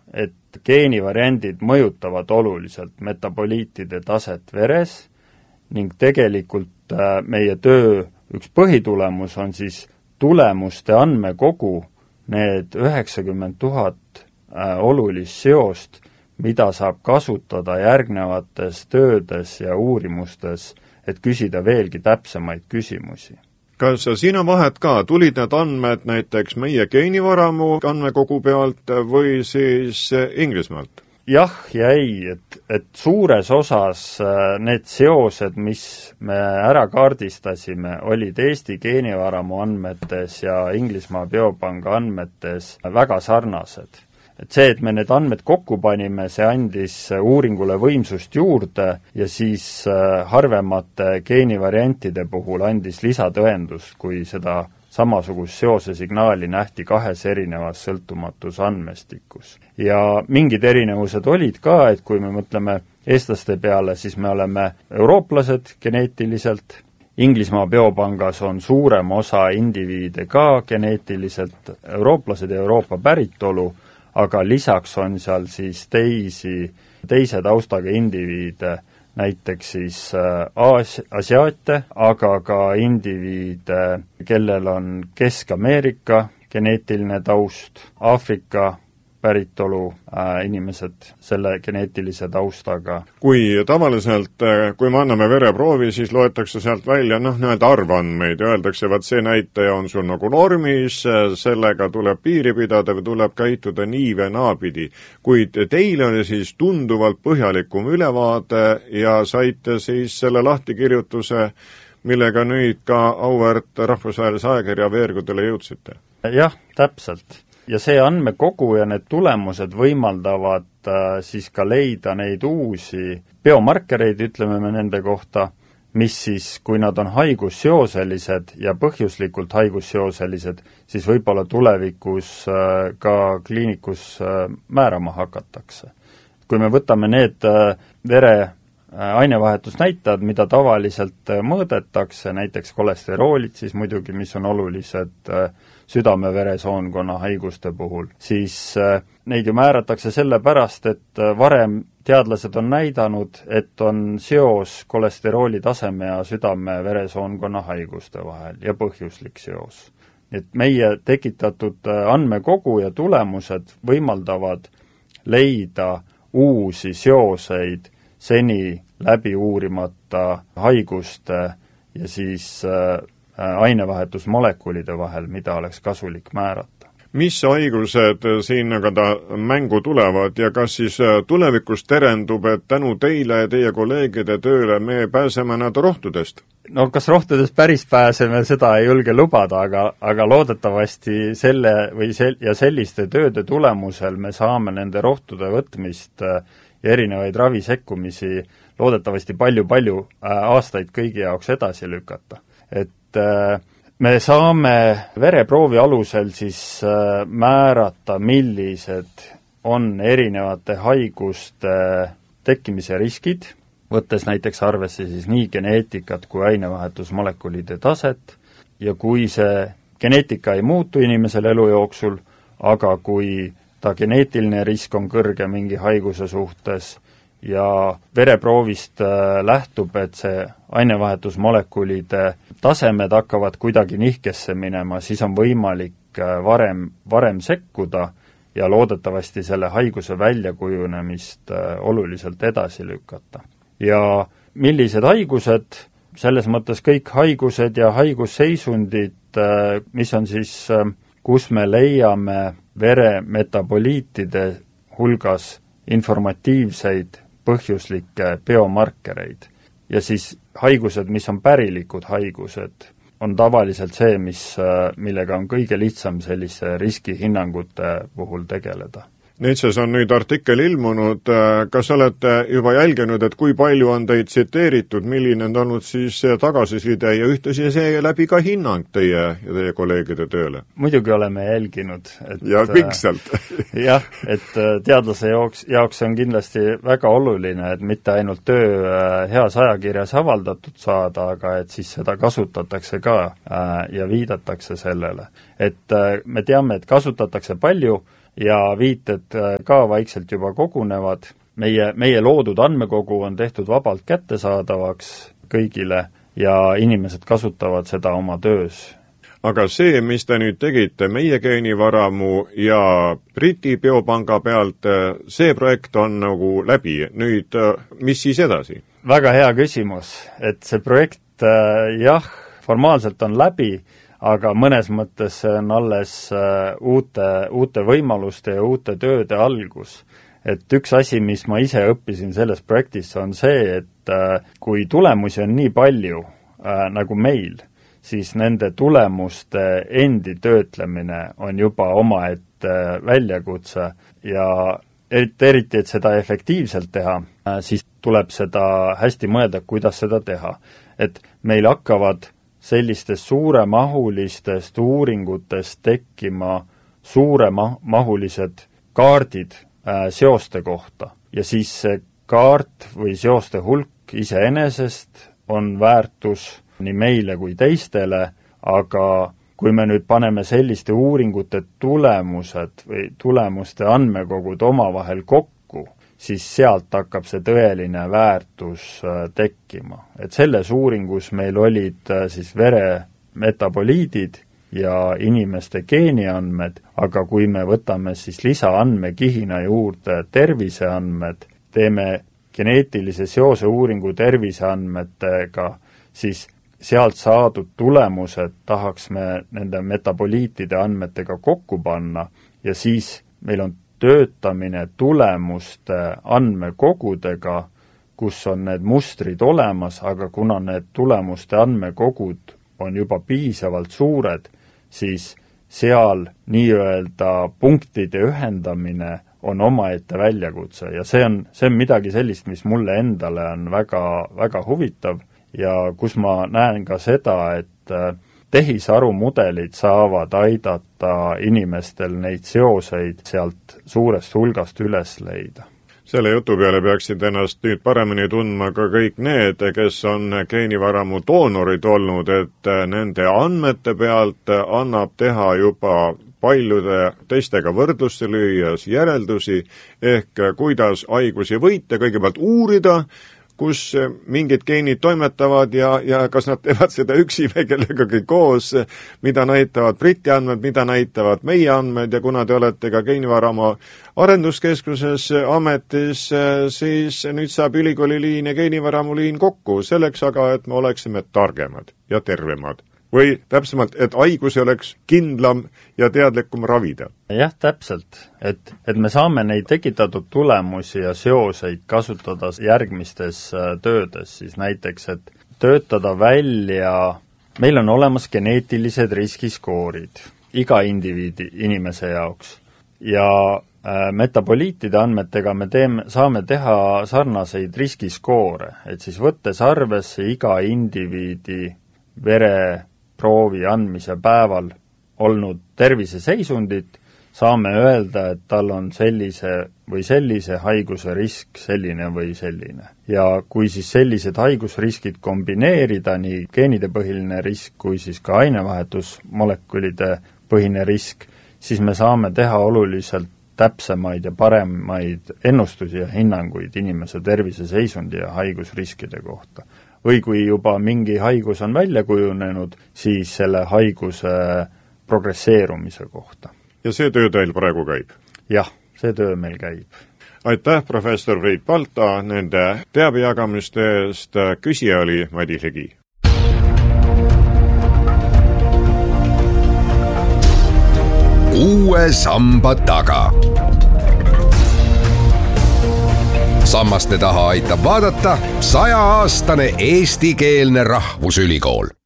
et geenivariandid mõjutavad oluliselt metaboliitide taset veres ning tegelikult meie töö üks põhitulemus on siis tulemuste andmekogu, need 90 000 olulist seost, mida saab kasutada järgnevates töödes ja uurimustes, et küsida veelgi täpsemaid küsimusi. Kas siin on vahet ka, tulid need andmed näiteks meie geenivaramu andmekogu pealt või siis Inglismaalt? Jah ja ei, et suures osas need seosed, mis me ära kaardistasime, olid Eesti geenivaramu andmetes ja Inglismaa biopanga andmetes väga sarnased. Et see, et me need andmed kokku panime, see andis uuringule võimsust juurde ja siis harvemate geenivariantide puhul andis lisatõendust, kui seda samasugust seosesignaali nähti kahes erinevas sõltumatus andmestikus. Ja mingid erinevused olid ka, et kui me mõtleme eestlaste peale, siis me oleme eurooplased geneetiliselt, Inglismaa biopangas on suurem osa indiviide ka geneetiliselt eurooplased ja Euroopa päritolu, aga lisaks on seal siis teise taustaga indiviide, näiteks siis asiaate, aga ka indiviide, kellel on Kesk-Ameerika geneetiline taust, Aafrika päritolu inimesed selle geneetilise taustaga. Kui tavaliselt, kui me anname vereproovi, siis loetakse sealt välja need arvandmeid ja öeldakse, et see näitaja on sul nagu normis, sellega tuleb piiri pidada või tuleb käituda nii või naapidi. Kuid teil oli siis tunduvalt põhjalikum ülevaade ja saite siis selle lahtikirjutuse, millega nüüd ka auväärt rahvusvahelise ajakirja veergudele jõudsite. Jah, täpselt. Ja see andmekogu ja need tulemused võimaldavad siis ka leida neid uusi biomarkereid, ütleme me nende kohta, mis siis, kui nad on haigusseoselised ja põhjuslikult haigusseoselised, siis võib-olla tulevikus ka kliinikus määrama hakatakse. Kui me võtame need vere ainevahetusnäitajad, mida tavaliselt mõõdetakse, näiteks kolesteroolid, siis muidugi, mis on olulised südame-veresoonkonna haiguste puhul, siis neid ju määratakse sellepärast, et varem teadlased on näidanud, et on seos kolesterooli taseme ja südame-veresoonkonna haiguste vahel ja põhjuslik seos. Et meie tekitatud andmekogu ja tulemused võimaldavad leida uusi seoseid seni läbi uurimata haiguste ja siis ainevahetusmolekulide vahel, mida oleks kasulik määrata. Mis haigused siin aga mängu tulevad ja kas siis tulevikus terendub, et tänu teile ja teie kolleegide tööle me pääseme nad rohtudest? No kas rohtudest päris pääseme, seda ei julge lubada, aga loodetavasti selliste tööde tulemusel me saame nende rohtude võtmist ja erinevaid ravisekkumisi loodetavasti palju-palju aastaid kõigi jaoks edasi lükata. Et me saame vereproovi alusel siis määrata, millised on erinevate haiguste tekkimise riskid, võttes näiteks arvesse siis nii geneetikat kui ainevahetusmolekulide taset ja kui see geneetika ei muutu inimesel elu jooksul, aga kui ta geneetiline risk on kõrge mingi haiguse suhtes ja vereproovist lähtub, et see ainevahetusmolekulide tasemed hakkavad kuidagi nihkesse minema, siis on võimalik varem sekkuda ja loodetavasti selle haiguse väljakujunemist oluliselt edasi lükata. Ja millised haigused, selles mõttes kõik haigused ja haigusseisundid, mis on siis, kus me leiame vere metaboliitide hulgas informatiivseid põhjuslikke biomarkereid. Ja siis haigused, mis on pärilikud haigused, on tavaliselt see, millega on kõige lihtsam sellise riskihinnangute puhul tegeleda. Nature on nüüd artikkel ilmunud, kas olete juba jälginud, et kui palju on teid tsiteeritud, milline on olnud siis tagasiside ja ühtlasi see läbi ka hinnang teie ja teie kolleegide tööle? Muidugi oleme jälginud. Ja pingsalt. Jah, et teadlase jaoks on kindlasti väga oluline, et mitte ainult töö heas ajakirjas avaldatud saada, aga et siis seda kasutatakse ka ja viidatakse sellele. Et me teame, et kasutatakse palju ja viited ka vaikselt juba kogunevad. Meie loodud andmekogu on tehtud vabalt kättesaadavaks kõigile ja inimesed kasutavad seda oma töös. Aga see, mis te nüüd tegite meie geenivaramu ja Briti biopanga pealt, see projekt on nagu läbi. Nüüd, mis siis edasi? Väga hea küsimus, et see projekt formaalselt on läbi, aga mõnes mõttes on alles uute võimaluste ja uute tööde algus. Et üks asi, mis ma ise õppisin selles projektis, on see, et kui tulemusi on nii palju nagu meil, siis nende tulemuste endi töötlemine on juba omaette väljakutse ja eriti, et seda efektiivselt teha, siis tuleb seda hästi mõelda, kuidas seda teha. Et meil hakkavad sellistest suuremahulistest uuringutest tekkima suuremahulised kaardid seoste kohta ja siis see kaart või seoste hulk iseenesest on väärtus nii meile kui teistele, aga kui me nüüd paneme selliste uuringute tulemused või tulemuste andmekogud omavahel kokku, siis sealt hakkab see tõeline väärtus tekkima. Et selles uuringus meil olid siis vere metaboliidid ja inimeste geeniandmed, aga kui me võtame siis lisaandmekihina juurde terviseandmed, teeme geneetilise seose uuringu terviseandmetega, siis sealt saadud tulemused tahaks me nende metaboliitide andmetega kokku panna ja siis meil on töötamine tulemuste andmekogudega, kus on need mustrid olemas, aga kuna need tulemuste andmekogud on juba piisavalt suured, siis seal nii-öelda punktide ühendamine on omaette väljakutse ja see on midagi sellist, mis mulle endale on väga, väga huvitav ja kus ma näen ka seda, et tehisarumudelid saavad aidata inimestel neid seoseid sealt suurest hulgast üles leida. Selle jutu peale peaksid ennast nüüd paremini tundma ka kõik need, kes on geenivaramu doonorid olnud, et nende andmete pealt annab teha juba paljude teistega võrdluste lüüas järeldusi, ehk kuidas haigusi võita, kõigepealt uurida, kus mingid geenid toimetavad ja kas nad teevad seda üksi või kellegagi koos, mida näitavad Briti andmed, mida näitavad meie andmed ja kuna te olete ka geenivaramu arenduskeskuses ametis, siis nüüd saab ülikooli liin ja geenivaramu liin kokku, selleks aga, et me oleksime targemad ja tervemad. Või täpsemalt, et haigusi oleks kindlam ja teadlikum ravida. Jah, täpselt. Et me saame neid tekitatud tulemusi ja seoseid kasutada järgmistes töödes, siis näiteks, et töötada välja, meil on olemas geneetilised riskiskoorid iga indiviidi inimese jaoks ja metaboliitide andmetega me saame teha sarnaseid riskiskoore, et siis võttes arvesse iga indiviidi vereproovi andmise päeval olnud terviseseisundit, saame öelda, et tal on sellise haiguse risk, selline või selline. Ja kui siis sellised haigusriskid kombineerida, nii geenidepõhiline risk kui siis ka ainevahetusmolekulide põhine risk, siis me saame teha oluliselt täpsemaid ja paremaid ennustusi ja hinnanguid inimese terviseseisundi ja haigusriskide kohta. Või kui juba mingi haigus on välja kujunenud, siis selle haiguse progresseerumise kohta. Ja see töö teil praegu käib? Jah, see töö meil käib. Aitäh, professor Priit Palta, nende teabejagamiste eest. Küsija oli Madis Ligi. Uue samba taga. Sammaste taha aitab vaadata 100-aastane eestikeelne rahvusülikool.